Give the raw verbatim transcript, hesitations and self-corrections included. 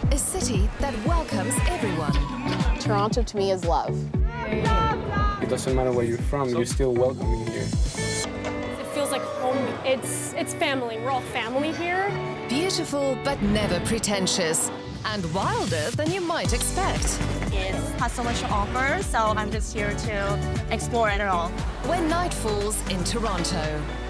a city that welcomes everyone. Toronto to me is love. It doesn't matter where you're from, you're still welcoming here. It feels like home. It's, it's family. We're all family here. Beautiful but never pretentious, and wilder than you might expect. It has so much to offer, so I'm just here to explore it all. When night falls in Toronto.